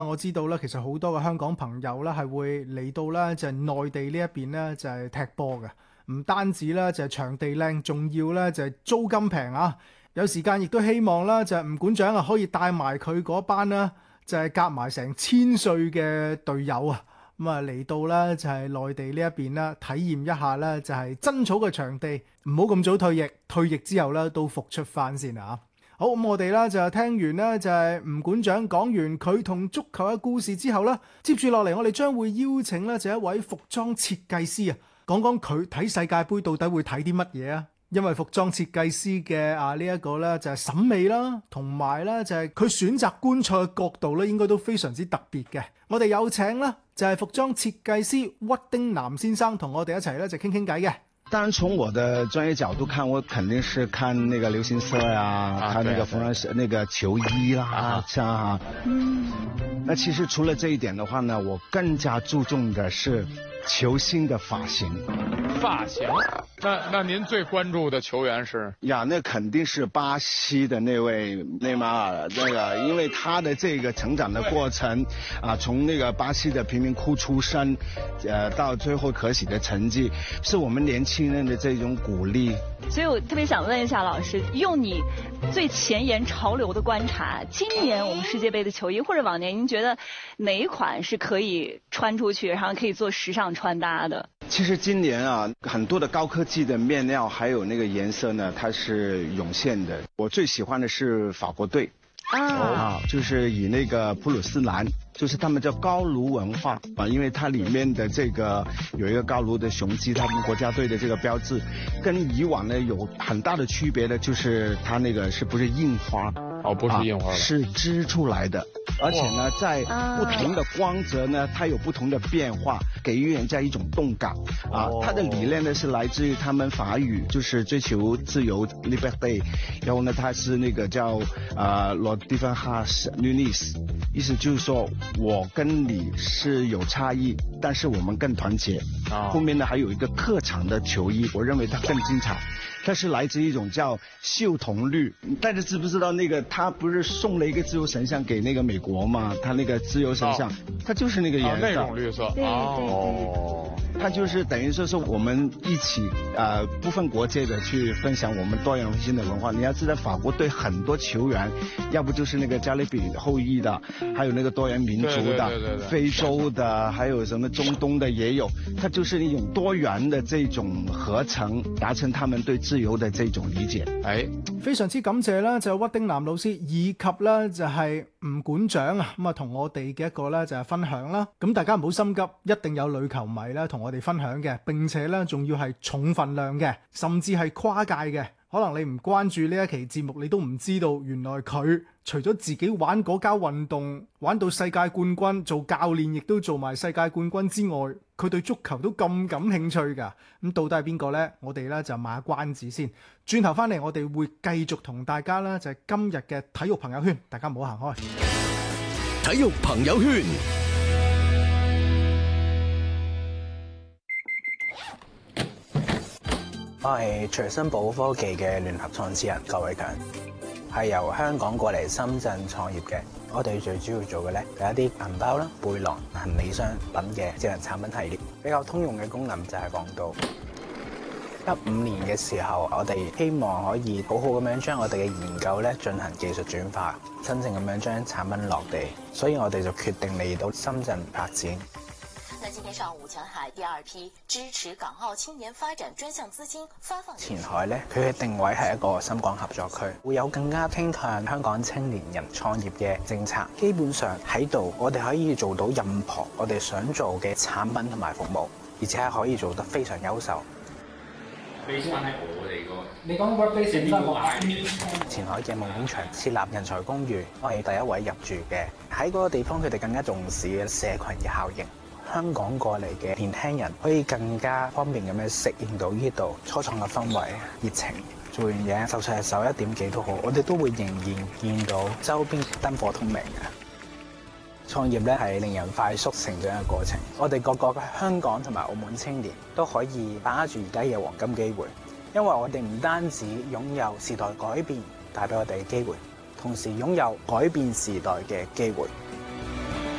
我知道咧，其實好多嘅香港朋友咧係會嚟到咧就係內地呢一邊咧就係踢波嘅，唔單止咧就係場地靚，仲要咧就係租金平啊！有時間亦都希望啦，就係吳館長啊可以帶埋佢嗰班啦，就係夾埋成千歲嘅隊友啊，咁啊嚟到咧就係內地呢一邊啦，體驗一下咧就係真草嘅場地，唔好咁早退役，退役之後咧都復出翻先啊！好，咁我哋咧就聽完咧就係吳館長講完佢同足球嘅故事之後咧，接住落嚟我哋將會邀請咧就一位服裝設計師啊，講講佢睇世界盃到底會睇啲乜嘢啊？因為服裝設計師嘅呢一個咧就係審美啦，同埋咧就係佢選擇觀賽嘅角度咧，應該都非常之特別嘅。我哋有請啦，就係服裝設計師屈丁南先生同我哋一齊咧就傾傾偈嘅。 當然，從我的專業角度看，我肯定是看那個流行色呀，看那個服裝那個球衣啦，像那其實除了這一點的話呢，我更加注重的是球星的髮型。 髮型？那您最關注的球員是？ 呀，那肯定是巴西的那位內馬爾，那個因為他的這個成長的過程啊，從那個巴西的貧民窟出身，到最後可喜的成績，是我們年輕人的這種鼓勵。 所以我特別想問一下老師，用你最前沿潮流的觀察，今年我們世界盃的球衣或者往年，您覺得哪一款是可以穿出去，然後可以做時尚穿搭的？ 其實今年啊，很多的高科技的面料還有那個顏色呢，它是湧現的。我最喜歡的是法國隊就是以那個普魯斯藍，就是他們叫高盧文化啊，因為它裡面的這個有一個高盧的雄雞，他們國家隊的這個標誌，跟以往呢有很大的區別的，就是它那個是不是印花？ 哦，不是印花， 是織出來的。而且呢，在不同的光澤呢，它有不同的變化，給予人家一種動感啊。它的理念呢是來自於他們法語，就是追求自由 liberté， 然後呢，它是那個叫la différence l'unissent， 意思就是說我跟你是有差異，但是我們更團結。後面呢還有一個特長的球衣，我認為它更精彩。它是來自一種叫秀銅綠，大家知不知道那個他不是送了一個自由神像給那個美國嗎？他那個自由神像，它就是那個顏色， 那種綠色。 它就是等於說是我們一起不分國界的去分享我們多樣性的文化。你要知道法國隊很多球員，要不就是那個加勒比後裔的，還有那個多元民族的，非洲的，還有什麼中東的也有。它就是一種多元的這種合成，達成他們對自由的這種理解。 非常之感謝啦，就係屈丁南老師以及咧就係吳館長啊，咁啊同我哋嘅一個咧就係分享啦。咁大家唔好心急，一定有女球迷咧同我哋分享嘅，並且咧仲要係重分量嘅，甚至係跨界嘅。可能你唔關注呢一期節目，你都唔知道原來佢除咗自己玩嗰家運動，玩到世界冠軍，做教練亦都做埋世界冠軍之外，佢對足球都咁感興趣㗎。咁到底係邊個呢？我哋咧就賣下關子先。轉頭翻嚟，我哋會繼續同大家咧就係今日嘅體育朋友圈，大家唔好行開。 體育朋友圈。 我係隨身寶科技嘅聯合創始人郭偉強，係由香港過嚟深圳創業嘅。我哋最主要做嘅咧係一啲銀包啦、背囊、行李箱等嘅智能產品系列。比較通用嘅功能就係講到15年嘅時候，我哋希望可以好好咁樣將我哋嘅研究咧進行技術轉化，真正咁樣將產品落地。所以我哋就決定嚟到深圳發展。 那今天上午，前海第二批支持港澳青年發展專項資金發放。 前海咧，佢嘅定位係一個深港合作區，會有更加傾向香港青年人創業嘅政策。基本上喺度，我哋可以做到任何我哋想做嘅產品同埋服務，而且係可以做得非常優秀。 base 翻喺我哋個， 你講 workbase 邊個啊？ 前海嘅夢工場設立人才公寓，我係第一位入住嘅。喺嗰個地方，佢哋更加重視嘅社群嘅效應。香港過嚟嘅年輕人可以更加方便咁樣適應到呢度初創嘅氛圍、熱情。做完嘢就算係11點幾都好，我哋都會仍然見到周邊燈火通明嘅。創業咧係令人快速成長嘅過程。我哋各個嘅香港同埋澳門青年都可以把握住而家嘅黃金機會，因為我哋唔單止擁有時代改變帶俾我哋嘅機會，同時擁有改變時代嘅機會。